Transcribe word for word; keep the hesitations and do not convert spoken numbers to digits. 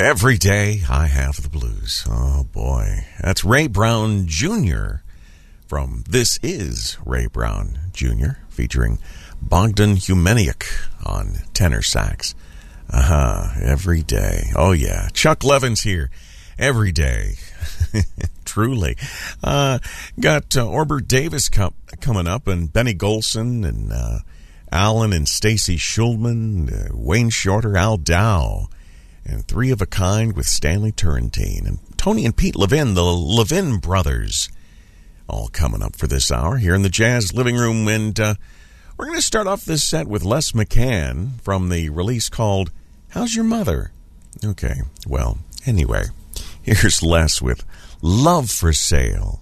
Every day I have the blues. Oh, boy. That's Ray Brown Junior from This Is Ray Brown Junior, featuring Bogdan Humeniuk on tenor sax. Uh-huh. Every day. Oh, yeah. Chuck Levin's here. Every day. Truly. Uh, got uh, Orbert Davis com- coming up, and Benny Golson, and uh, Alan and Stacy Schulman, uh, Wayne Shorter, Al Dow, and Three of a Kind with Stanley Turrentine, and Tony and Pete Levin, the Levin brothers, all coming up for this hour here in the Jazz Living Room. And uh, we're going to start off this set with Les McCann from the release called How's Your Mother? Okay, well, anyway, here's Les with Love for Sale.